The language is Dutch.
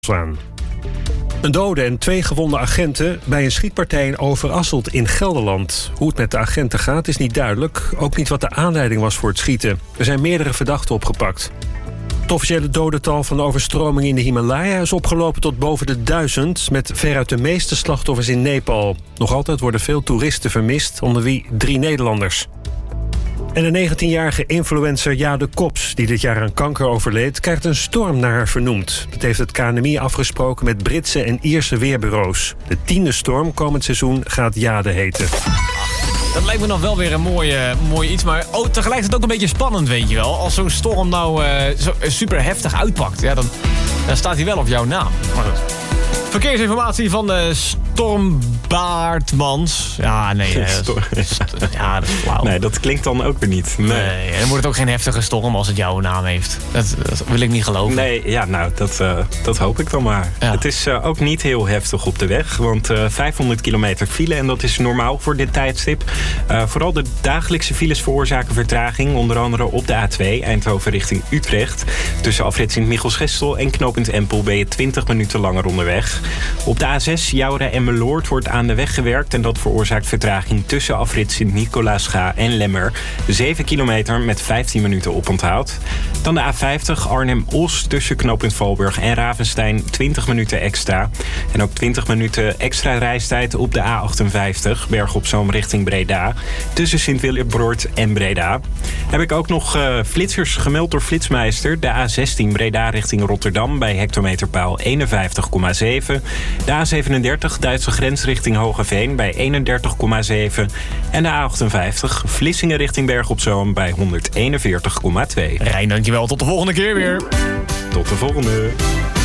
Aan. Een dode en 2 gewonde agenten bij een schietpartij in Overasselt in Gelderland. Hoe het met de agenten gaat is niet duidelijk. Ook niet wat de aanleiding was voor het schieten. Er zijn meerdere verdachten opgepakt. Het officiële dodental van de overstroming in de Himalaya is opgelopen tot boven de 1000... met veruit de meeste slachtoffers in Nepal. Nog altijd worden veel toeristen vermist, onder wie 3 Nederlanders. En de 19-jarige influencer Jade Kops, die dit jaar aan kanker overleed, krijgt een storm naar haar vernoemd. Dat heeft het KNMI afgesproken met Britse en Ierse weerbureaus. De 10e storm komend seizoen gaat Jade heten. Dat lijkt me nog wel weer een mooi iets, maar tegelijkertijd ook een beetje spannend, weet je wel. Als zo'n storm nou zo super heftig uitpakt, ja, dan staat hij wel op jouw naam. Maar goed. Verkeersinformatie van de Stormbaardmans. Ja, nee. Ja, dat is flauw. Nee, dat klinkt dan ook weer niet. Nee, en dan wordt het ook geen heftige storm als het jouw naam heeft. Dat wil ik niet geloven. Nee, ja, nou, dat hoop ik dan maar. Ja. Het is ook niet heel heftig op de weg, want 500 kilometer file en dat is normaal voor dit tijdstip. Vooral de dagelijkse files veroorzaken vertraging, onder andere op de A2 Eindhoven richting Utrecht. Tussen afrit Sint-Michels-Gestel en knooppunt Empel ben je 20 minuten langer onderweg. Op de A6 Jouren en Meloord wordt aan de weg gewerkt en dat veroorzaakt vertraging tussen afrit Sint-Nicolaasga en Lemmer. 7 kilometer met 15 minuten oponthoud. Dan de A50 Arnhem-Os tussen knooppunt Valburg en Ravenstein 20 minuten extra. En ook 20 minuten extra reistijd op de A58 Berg op Zoom richting Breda. Tussen Sint-Willebroord en Breda. Heb ik ook nog flitsers gemeld door Flitsmeister. De A16 Breda richting Rotterdam bij hectometerpaal 51,7. De A37 Duitse grens richting Hogeveen bij 31,7. En de A58 Vlissingen richting Berg op Zoom bij 141,2. Rijn, dankjewel. Tot de volgende keer weer. Tot de volgende.